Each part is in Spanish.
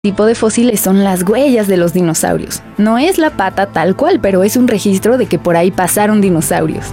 tipo de fósiles son las huellas de los dinosaurios. No es la pata tal cual, pero es un registro de que por ahí pasaron dinosaurios.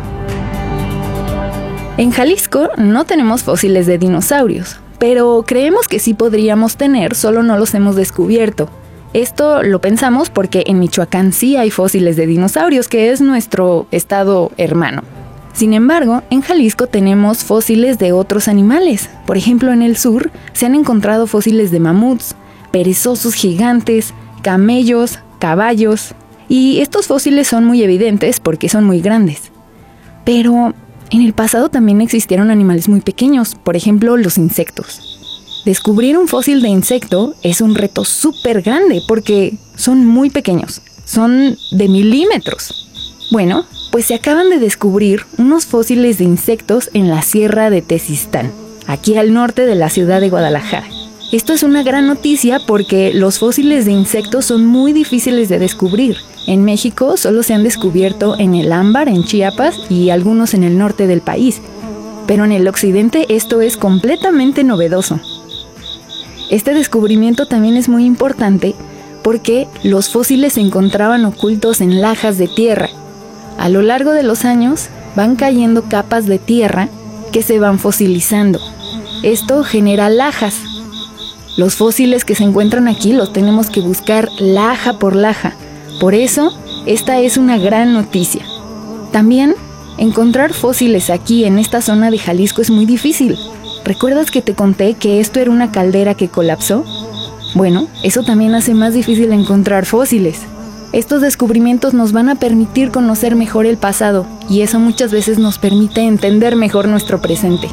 En Jalisco no tenemos fósiles de dinosaurios, pero creemos que sí podríamos tener, solo no los hemos descubierto. Esto lo pensamos porque en Michoacán sí hay fósiles de dinosaurios, que es nuestro estado hermano. Sin embargo, en Jalisco tenemos fósiles de otros animales. Por ejemplo, en el sur se han encontrado fósiles de mamuts, perezosos gigantes, camellos, caballos. Y estos fósiles son muy evidentes porque son muy grandes. Pero en el pasado también existieron animales muy pequeños, por ejemplo, los insectos. Descubrir un fósil de insecto es un reto súper grande porque son muy pequeños, son de milímetros. Bueno, pues se acaban de descubrir unos fósiles de insectos en la Sierra de Tezistán, aquí al norte de la ciudad de Guadalajara. Esto es una gran noticia porque los fósiles de insectos son muy difíciles de descubrir. En México solo se han descubierto en el Ámbar, en Chiapas, y algunos en el norte del país. Pero en el occidente esto es completamente novedoso. Este descubrimiento también es muy importante porque los fósiles se encontraban ocultos en lajas de tierra. A lo largo de los años van cayendo capas de tierra que se van fosilizando. Esto genera lajas. Los fósiles que se encuentran aquí los tenemos que buscar laja por laja. Por eso, esta es una gran noticia. También, encontrar fósiles aquí en esta zona de Jalisco es muy difícil. ¿Recuerdas que te conté que esto era una caldera que colapsó? Bueno, eso también hace más difícil encontrar fósiles. Estos descubrimientos nos van a permitir conocer mejor el pasado, y eso muchas veces nos permite entender mejor nuestro presente.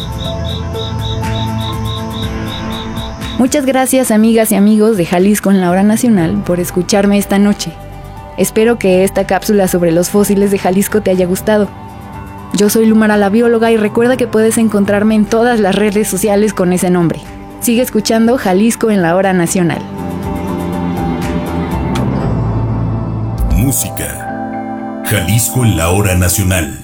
Muchas gracias, amigas y amigos de Jalisco en la Hora Nacional, por escucharme esta noche. Espero que esta cápsula sobre los fósiles de Jalisco te haya gustado. Yo soy Lumara la bióloga y recuerda que puedes encontrarme en todas las redes sociales con ese nombre. Sigue escuchando Jalisco en la Hora Nacional. Música. Jalisco en la Hora Nacional.